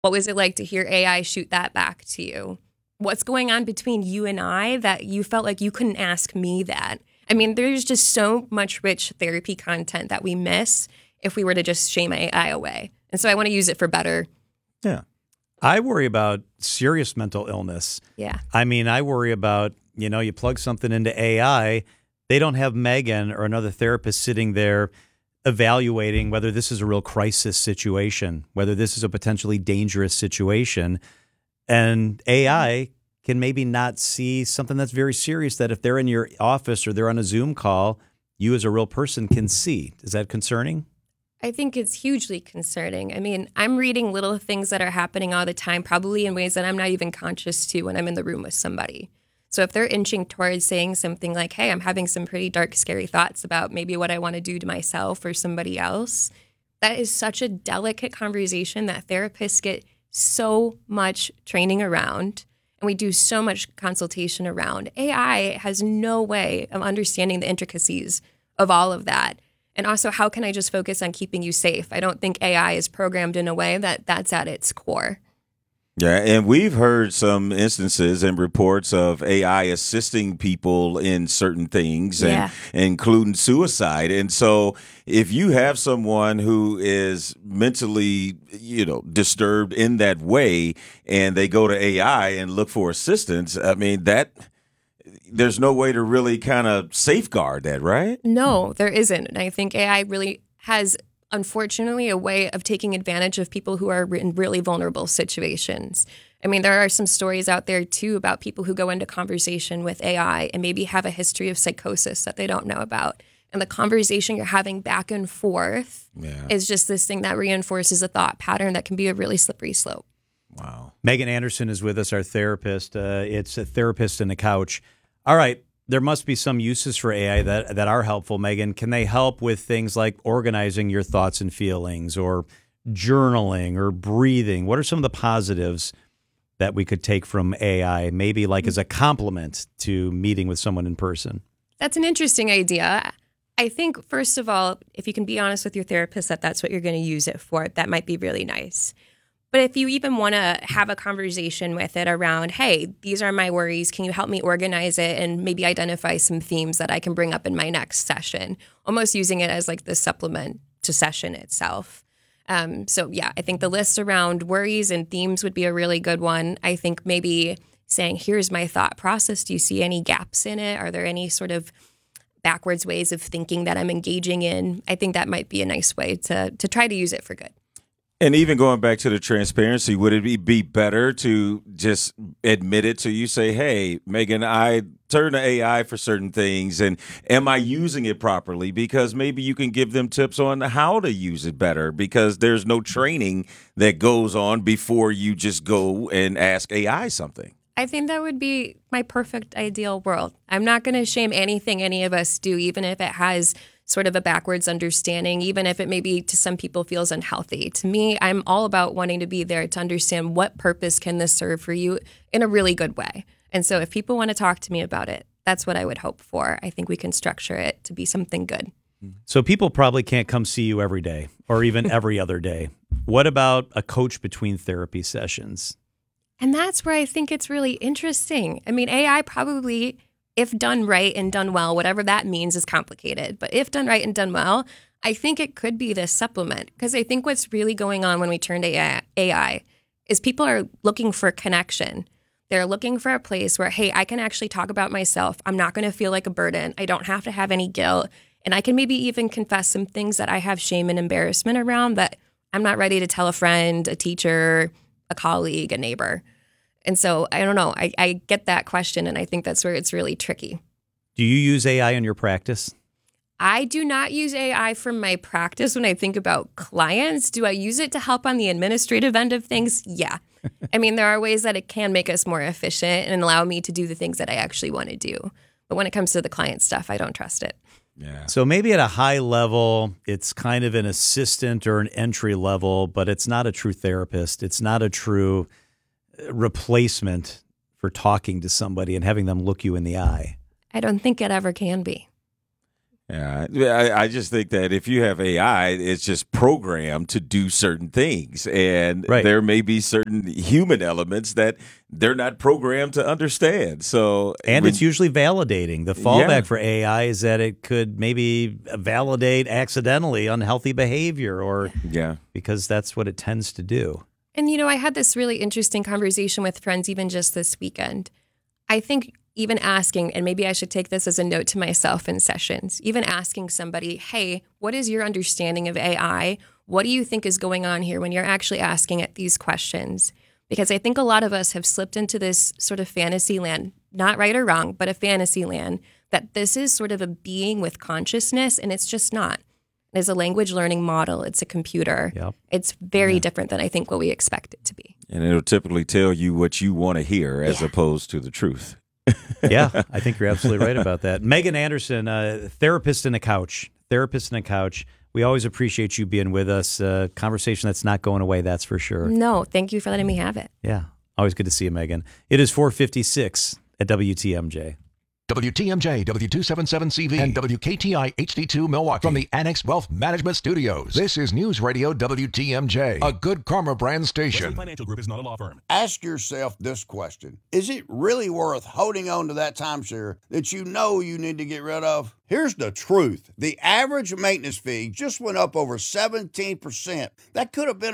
What was it like to hear AI shoot that back to you? What's going on between you and I that you felt like you couldn't ask me that? I mean, there's just so much rich therapy content that we miss if we were to just shame AI away. And so I want to use it for better. Yeah. I worry about serious mental illness. Yeah. I mean, I worry about, you plug something into AI, they don't have Megan or another therapist sitting there evaluating whether this is a real crisis situation, whether this is a potentially dangerous situation. And AI can maybe not see something that's very serious that if they're in your office or they're on a Zoom call, you as a real person can see. Is that concerning? I think it's hugely concerning. I mean, I'm reading little things that are happening all the time, probably in ways that I'm not even conscious to when I'm in the room with somebody. So if they're inching towards saying something like, hey, I'm having some pretty dark, scary thoughts about maybe what I want to do to myself or somebody else, that is such a delicate conversation that therapists get so much training around. And we do so much consultation around. AI has no way of understanding the intricacies of all of that. And also, how can I just focus on keeping you safe? I don't think AI is programmed in a way that that's at its core. Yeah, and we've heard some instances and reports of AI assisting people in certain things, and including suicide. And so if you have someone who is mentally, disturbed in that way, and they go to AI and look for assistance, I mean, there's no way to really kind of safeguard that, right? No, there isn't. And I think AI really has, unfortunately, a way of taking advantage of people who are in really vulnerable situations. I mean, there are some stories out there, too, about people who go into conversation with AI and maybe have a history of psychosis that they don't know about. And the conversation you're having back and forth is just this thing that reinforces a thought pattern that can be a really slippery slope. Wow. Megan Anderson is with us, our therapist. It's a therapist in the couch. All right. There must be some uses for AI that are helpful, Megan. Can they help with things like organizing your thoughts and feelings or journaling or breathing? What are some of the positives that we could take from AI, maybe like as a complement to meeting with someone in person? That's an interesting idea. I think, first of all, if you can be honest with your therapist that that's what you're going to use it for, that might be really nice. But if you even want to have a conversation with it around, hey, these are my worries, can you help me organize it and maybe identify some themes that I can bring up in my next session, almost using it as like the supplement to session itself. I think the list around worries and themes would be a really good one. I think maybe saying, here's my thought process. Do you see any gaps in it? Are there any sort of backwards ways of thinking that I'm engaging in? I think that might be a nice way to try to use it for good. And even going back to the transparency, would it be better to just admit it to you, say, hey, Megan, I turn to AI for certain things, and am I using it properly? Because maybe you can give them tips on how to use it better, because there's no training that goes on before you just go and ask AI something. I think that would be my perfect ideal world. I'm not going to shame anything any of us do, even if it has sort of a backwards understanding, even if it maybe to some people feels unhealthy. To me, I'm all about wanting to be there to understand what purpose can this serve for you in a really good way. And so if people want to talk to me about it, that's what I would hope for. I think we can structure it to be something good. So people probably can't come see you every day or even every other day. What about a coach between therapy sessions? And that's where I think it's really interesting. I mean, AI probably, if done right and done well, whatever that means is complicated. But if done right and done well, I think it could be this supplement. Because I think what's really going on when we turn to AI is people are looking for connection. They're looking for a place where, hey, I can actually talk about myself. I'm not going to feel like a burden. I don't have to have any guilt. And I can maybe even confess some things that I have shame and embarrassment around that I'm not ready to tell a friend, a teacher, a colleague, a neighbor. And so I don't know. I get that question, and I think that's where it's really tricky. Do you use AI in your practice? I do not use AI for my practice when I think about clients. Do I use it to help on the administrative end of things? Yeah. I mean, there are ways that it can make us more efficient and allow me to do the things that I actually want to do. But when it comes to the client stuff, I don't trust it. Yeah. So maybe at a high level, it's kind of an assistant or an entry level, but it's not a true therapist. It's not a true replacement for talking to somebody and having them look you in the eye. I don't think it ever can be. Yeah, I just think that if you have AI, it's just programmed to do certain things. And there may be certain human elements that they're not programmed to understand. So, and it's usually validating. The fallback for AI is that it could maybe validate accidentally unhealthy behavior because that's what it tends to do. And, I had this really interesting conversation with friends even just this weekend. I think even asking, and maybe I should take this as a note to myself in sessions, even asking somebody, hey, what is your understanding of AI? What do you think is going on here when you're actually asking it these questions? Because I think a lot of us have slipped into this sort of fantasy land, not right or wrong, but a fantasy land, that this is sort of a being with consciousness, and it's just not. It's a language learning model. It's a computer. Yep. It's very different than I think what we expect it to be. And it'll typically tell you what you want to hear as opposed to the truth. Yeah, I think you're absolutely right about that. Megan Anderson, therapist in a couch. We always appreciate you being with us. Conversation that's not going away, that's for sure. No, thank you for letting me have it. Yeah, always good to see you, Megan. It is 4:56 at WTMJ. WTMJ, W277CV, and WKTI HD2 Milwaukee from the Annex Wealth Management Studios. This is News Radio WTMJ, a Good Karma brand station. Western Financial Group is not a law firm. Ask yourself this question. Is it really worth holding on to that timeshare that you know you need to get rid of? Here's the truth. The average maintenance fee just went up over 17%. That could have been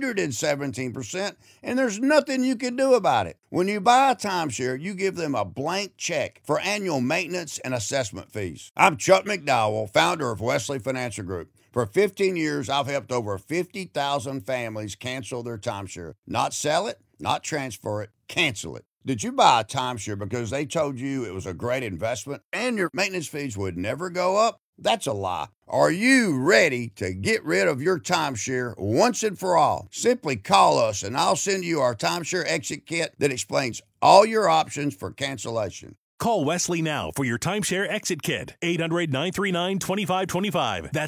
117%, and there's nothing you can do about it. When you buy a timeshare, you give them a blank check for annual maintenance and assessment fees. I'm Chuck McDowell, founder of Wesley Financial Group. For 15 years, I've helped over 50,000 families cancel their timeshare. Not sell it, not transfer it, cancel it. Did you buy a timeshare because they told you it was a great investment and your maintenance fees would never go up? That's a lie. Are you ready to get rid of your timeshare once and for all? Simply call us and I'll send you our timeshare exit kit that explains all your options for cancellation. Call Wesley now for your timeshare exit kit. 800-939-2525. That's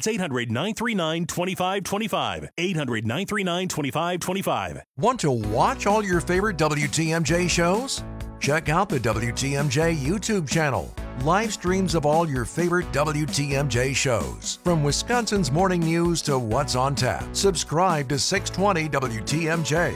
800-939-2525. 800-939-2525. Want to watch all your favorite WTMJ shows? Check out the WTMJ YouTube channel. Live streams of all your favorite WTMJ shows. From Wisconsin's morning news to what's on tap. Subscribe to 620 WTMJ.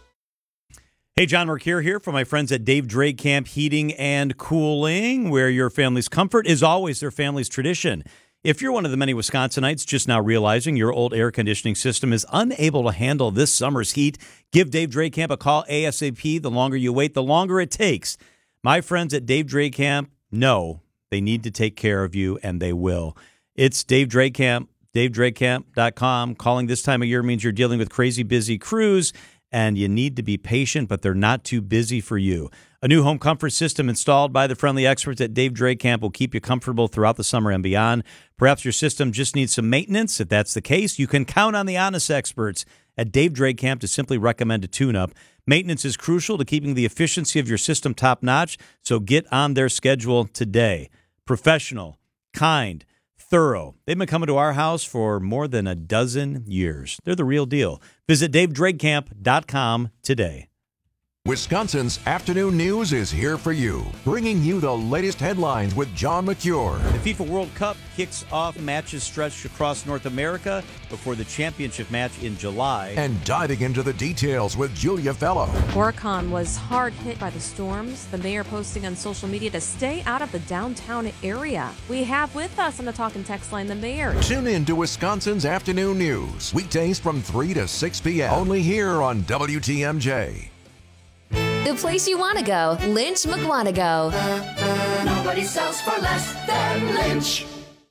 Hey, John Mercure here for my friends at Dave Drake Camp Heating and Cooling, where your family's comfort is always their family's tradition. If you're one of the many Wisconsinites just now realizing your old air conditioning system is unable to handle this summer's heat, give Dave Drake Camp a call ASAP. The longer you wait, the longer it takes. My friends at Dave Drake Camp know they need to take care of you, and they will. It's Dave Drake Camp, DaveDrakeCamp.com. Calling this time of year means you're dealing with crazy busy crews, and you need to be patient, but they're not too busy for you. A new home comfort system installed by the friendly experts at Dave Drake Camp will keep you comfortable throughout the summer and beyond. Perhaps your system just needs some maintenance. If that's the case, you can count on the honest experts at Dave Drake Camp to simply recommend a tune-up. Maintenance is crucial to keeping the efficiency of your system top-notch, so get on their schedule today. Professional, kind, thorough. They've been coming to our house for more than a dozen years. They're the real deal. Visit DaveDrakeCamp.com today. Wisconsin's afternoon news is here for you, bringing you the latest headlines with John McCure. The FIFA World Cup kicks off. Matches stretched across North America before the championship match in July. And diving into the details with Julia Fellow. Horicon was hard hit by the storms. The mayor posting on social media to stay out of the downtown area. We have with us on the talk and text line the mayor. Tune in to Wisconsin's afternoon news, weekdays from 3 to 6 p.m. Only here on WTMJ. The place you want to go, Lynch McWanago. Nobody sells for less than Lynch.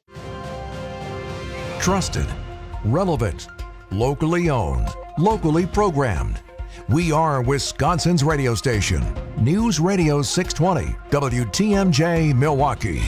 Trusted, relevant, locally owned, locally programmed. We are Wisconsin's radio station. News Radio 620, WTMJ Milwaukee.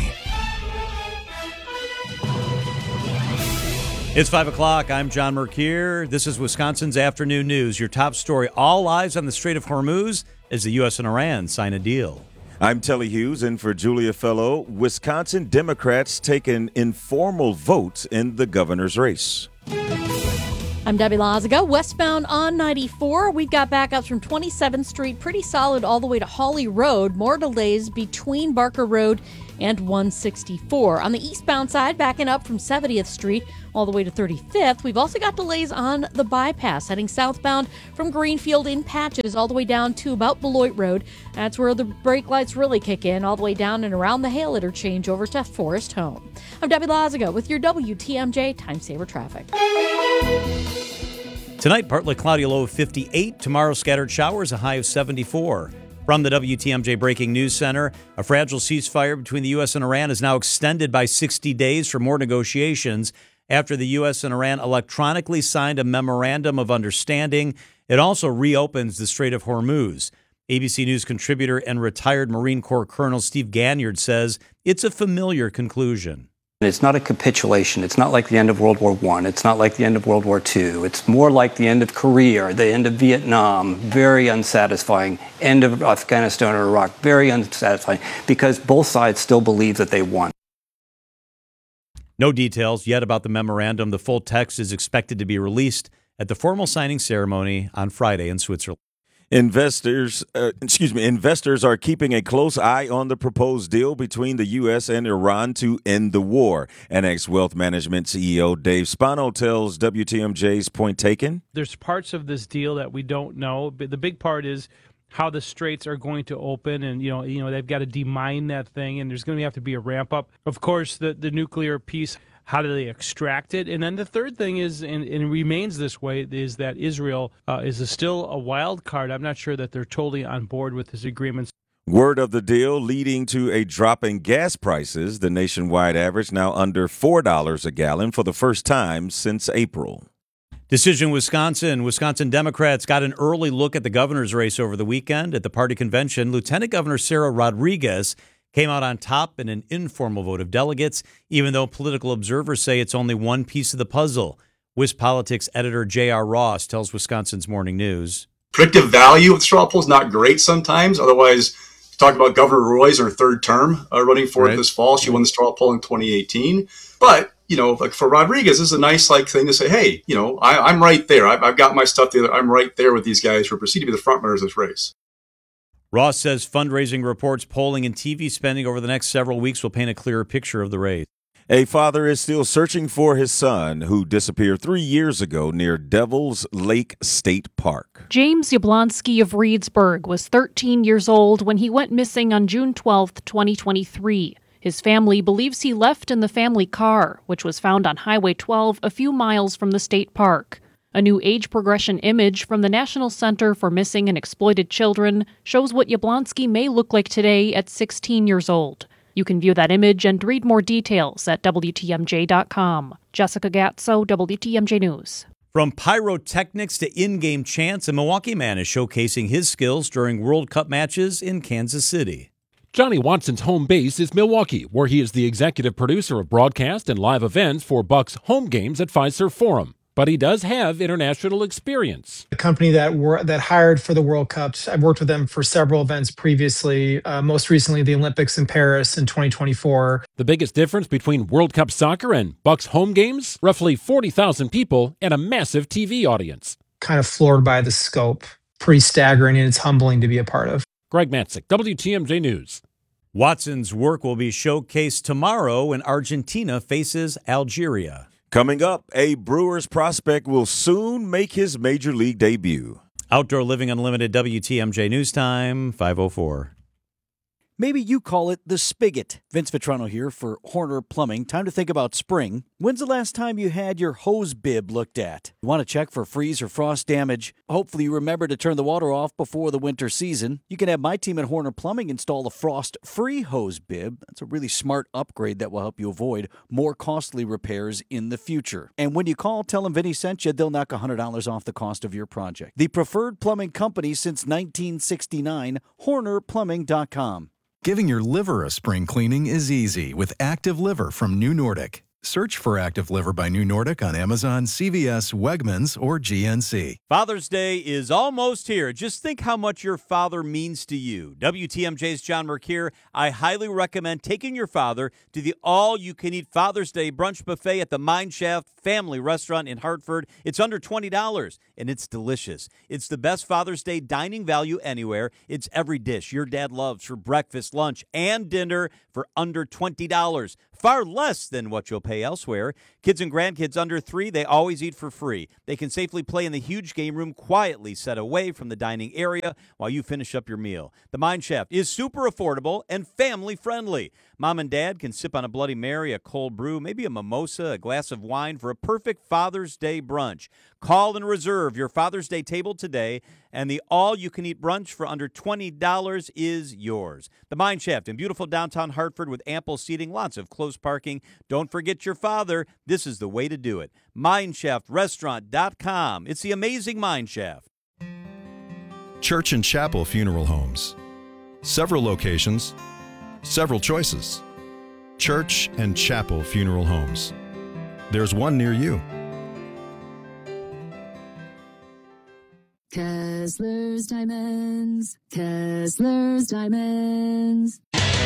It's 5 o'clock. I'm John Mercure. This is Wisconsin's Afternoon News. Your top story, all eyes on the Strait of Hormuz as the U.S. and Iran sign a deal. I'm Telly Hughes, and for Julia Fellow, Wisconsin Democrats take an informal vote in the governor's race. I'm Debbie Lazaga. Westbound on 94, we've got backups from 27th Street, pretty solid all the way to Hawley Road. More delays between Barker Road and 164. On the eastbound side, backing up from 70th Street all the way to 35th. We've also got delays on the bypass, heading southbound from Greenfield in patches all the way down to about Beloit Road. That's where the brake lights really kick in, all the way down and around the Hale interchange over to Forest Home. I'm Debbie Lazaga with your WTMJ Time Saver Traffic. Tonight, partly cloudy, low of 58. Tomorrow, scattered showers, a high of 74. From the WTMJ Breaking News Center, a fragile ceasefire between the U.S. and Iran is now extended by 60 days for more negotiations after the U.S. and Iran electronically signed a memorandum of understanding. It also reopens the Strait of Hormuz. ABC News contributor and retired Marine Corps Colonel Steve Ganyard says it's a familiar conclusion. It's not a capitulation. It's not like the end of World War I. It's not like the end of World War II. It's more like the end of Korea or the end of Vietnam. Very unsatisfying. End of Afghanistan or Iraq. Very unsatisfying because both sides still believe that they won. No details yet about the memorandum. The full text is expected to be released at the formal signing ceremony on Friday in Switzerland. Investors are keeping a close eye on the proposed deal between the U.S. and Iran to end the war. Annex Wealth Management CEO Dave Spano tells WTMJ's Point Taken. There's parts of this deal that we don't know, but the big part is how the straits are going to open, and you know they've got to demine that thing, and there's going to have to be a ramp up. Of course, the nuclear piece. How do they extract it? And then the third thing is, and it remains this way, is that Israel is still a wild card. I'm not sure that they're totally on board with this agreement. Word of the deal leading to a drop in gas prices, the nationwide average now under $4 a gallon for the first time since April. Decision Wisconsin. Wisconsin Democrats got an early look at the governor's race over the weekend. At the party convention, Lieutenant Governor Sarah Rodriguez came out on top in an informal vote of delegates, even though political observers say it's only one piece of the puzzle. WisPolitics editor J.R. Ross tells Wisconsin's Morning News. Predictive value of the straw poll is not great sometimes. Otherwise, talk about Governor Roy's her third term running for it this fall. She won the straw poll in 2018. But, like for Rodriguez, this is a nice thing to say, hey, I'm right there. I've got my stuff together. I'm right there with these guys who are proceeding to be the front runners of this race. Ross says fundraising reports, polling, and TV spending over the next several weeks will paint a clearer picture of the race. A father is still searching for his son who disappeared 3 years ago near Devil's Lake State Park. James Yablonsky of Reedsburg was 13 years old when he went missing on June 12, 2023. His family believes he left in the family car, which was found on Highway 12 a few miles from the state park. A new age progression image from the National Center for Missing and Exploited Children shows what Yablonsky may look like today at 16 years old. You can view that image and read more details at WTMJ.com. Jessica Gatso, WTMJ News. From pyrotechnics to in-game chants, a Milwaukee man is showcasing his skills during World Cup matches in Kansas City. Johnny Watson's home base is Milwaukee, where he is the executive producer of broadcast and live events for Bucks home games at Fiserv Forum. But he does have international experience. A company that hired for the World Cups, I've worked with them for several events previously, most recently the Olympics in Paris in 2024. The biggest difference between World Cup soccer and Bucks home games? Roughly 40,000 people and a massive TV audience. Kind of floored by the scope. Pretty staggering, and it's humbling to be a part of. Greg Matzik, WTMJ News. Watson's work will be showcased tomorrow when Argentina faces Algeria. Coming up, a Brewers prospect will soon make his major league debut. Outdoor Living Unlimited, WTMJ News Time, 5:04. Maybe you call it the spigot. Vince Vitrano here for Horner Plumbing. Time to think about spring. When's the last time you had your hose bib looked at? You want to check for freeze or frost damage? Hopefully you remember to turn the water off before the winter season. You can have my team at Horner Plumbing install a frost-free hose bib. That's a really smart upgrade that will help you avoid more costly repairs in the future. And when you call, tell them Vinny sent you. They'll knock $100 off the cost of your project. The preferred plumbing company since 1969, HornerPlumbing.com. Giving your liver a spring cleaning is easy with Active Liver from New Nordic. Search for Active Liver by New Nordic on Amazon, CVS, Wegmans, or GNC. Father's Day is almost here. Just think how much your father means to you. WTMJ's John Merck here. I highly recommend taking your father to the all-you-can-eat Father's Day brunch buffet at the Mineshaft Family Restaurant in Hartford. It's under $20, and it's delicious. It's the best Father's Day dining value anywhere. It's every dish your dad loves for breakfast, lunch, and dinner for under $20. Far less than what you'll pay elsewhere. Kids and grandkids under 3, they always eat for free. They can safely play in the huge game room quietly set away from the dining area while you finish up your meal. The Mineshaft is super affordable and family friendly. Mom and Dad can sip on a Bloody Mary, a cold brew, maybe a mimosa, a glass of wine for a perfect Father's Day brunch. Call and reserve your Father's Day table today, and the all-you-can-eat brunch for under $20 is yours. The Mineshaft in beautiful downtown Hartford with ample seating, lots of close parking. Don't forget your father. This is the way to do it. MineShaftRestaurant.com. It's the amazing Mineshaft. Church and Chapel Funeral Homes. Several locations, several choices. Church and Chapel Funeral Homes. There's one near you. Kessler's Diamonds. Kessler's Diamonds.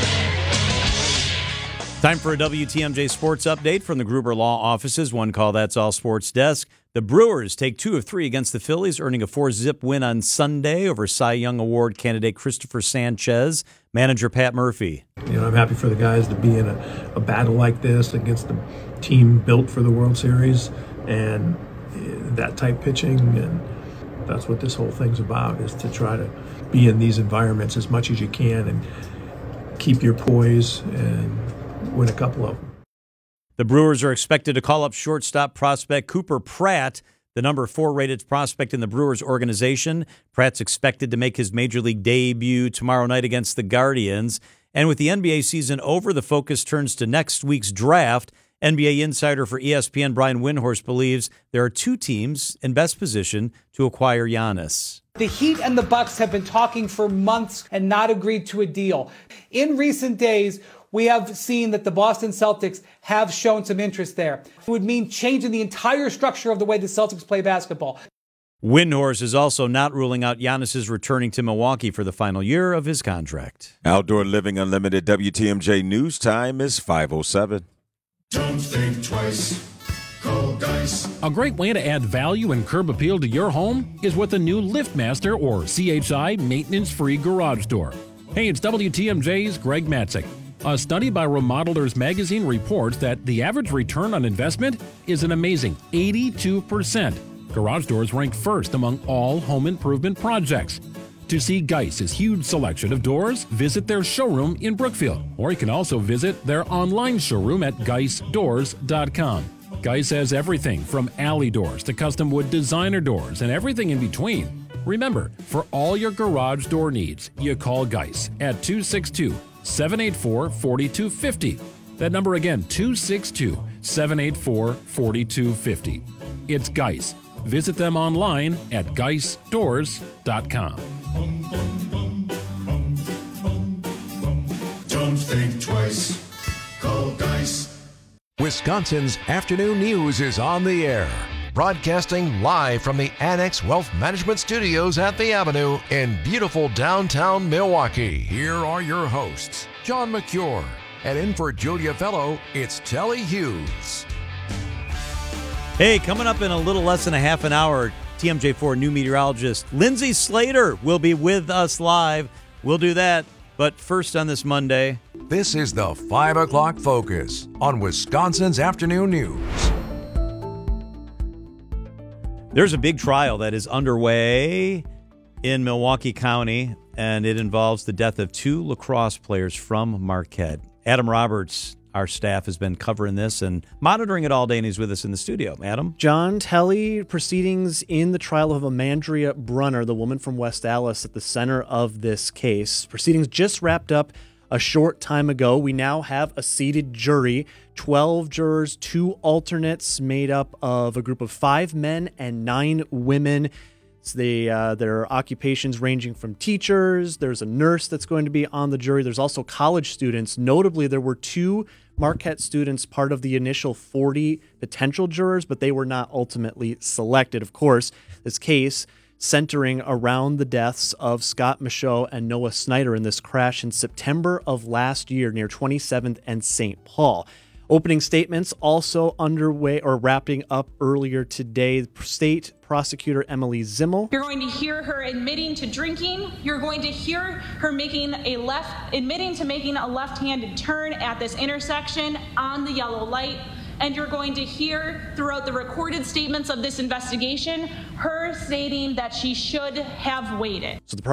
Time for a WTMJ Sports Update from the Gruber Law Offices. One call, that's all sports desk. The Brewers take 2 of 3 against the Phillies, earning a 4-zip win on Sunday over Cy Young Award candidate Christopher Sanchez. Manager Pat Murphy. I'm happy for the guys to be in a battle like this against a team built for the World Series and that type pitching. And that's what this whole thing's about, is to try to be in these environments as much as you can and keep your poise and win a couple of them. The Brewers are expected to call up shortstop prospect Cooper Pratt, the number 4 rated prospect in the Brewers organization. Pratt's expected to make his major league debut tomorrow night against the Guardians. And with the NBA season over, the focus turns to next week's draft. NBA insider for ESPN Brian Windhorst believes there are 2 teams in best position to acquire Giannis. The Heat and the Bucks have been talking for months and not agreed to a deal. In recent days, we have seen that the Boston Celtics have shown some interest there. It would mean changing the entire structure of the way the Celtics play basketball. Windhorst is also not ruling out Giannis's returning to Milwaukee for the final year of his contract. Outdoor Living Unlimited WTMJ News Time is 5:07. Don't think twice. Call Geis. A great way to add value and curb appeal to your home is with a new LiftMaster or CHI maintenance-free garage door. Hey, it's WTMJ's Greg Matzik. A study by Remodelers Magazine reports that the average return on investment is an amazing 82%. Garage doors rank first among all home improvement projects. To see Geis's huge selection of doors, visit their showroom in Brookfield, or you can also visit their online showroom at geisdoors.com. Geis has everything from alley doors to custom wood designer doors and everything in between. Remember, for all your garage door needs, you call Geis at 262-784-4250. That number again, 262-784-4250. It's Geis. Visit them online at geisdoors.com. Don't think twice. Call Geis. Wisconsin's afternoon news is on the air. Broadcasting live from the Annex Wealth Management Studios at the Avenue in beautiful downtown Milwaukee. Here are your hosts, John McCure. And in for Julia Fellow, it's Telly Hughes. Hey, coming up in a little less than a half an hour, TMJ4 new meteorologist Lindsay Slater will be with us live. We'll do that. But first on this Monday, this is the 5 o'clock focus on Wisconsin's afternoon news. There's a big trial that is underway in Milwaukee County, and it involves the death of 2 lacrosse players from Marquette. Adam Roberts, our staff, has been covering this and monitoring it all day, and he's with us in the studio. Adam? John, Telly, proceedings in the trial of Amandria Brunner, the woman from West Allis, at the center of this case. Proceedings just wrapped up a short time ago. We now have a seated jury, 12 jurors, 2 alternates made up of a group of 5 men and 9 women. Their occupations ranging from teachers. There's a nurse that's going to be on the jury. There's also college students. Notably, there were 2 Marquette students part of the initial 40 potential jurors, but they were not ultimately selected. Of course, this case centering around the deaths of Scott Michaud and Noah Snyder in this crash in September of last year near 27th and St. Paul. Opening statements also underway or wrapping up earlier today. State Prosecutor Emily Zimmel. You're going to hear her admitting to drinking. You're going to hear her admitting to making a left-handed turn at this intersection on the yellow light. And you're going to hear throughout the recorded statements of this investigation, her stating that she should have waited. So the